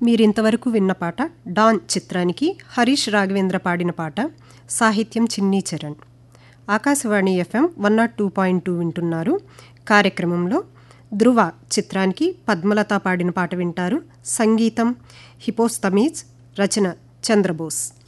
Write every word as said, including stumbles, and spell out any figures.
మీరింతవరకు విన్న పాట డాన్ చిత్రానికి హరీష్ రాఘవేంద్ర పాడిన పాట, సాహిత్యం చిన్ని Charan. Akashvani FM one not two point two వింటున్నారు. కార్యక్రమంలో ధృవ చిత్రానికి పద్మలత పాడిన పాట వింటారు. సంగీతం హిపోస్తమీజ్, రచన చంద్రబోస్.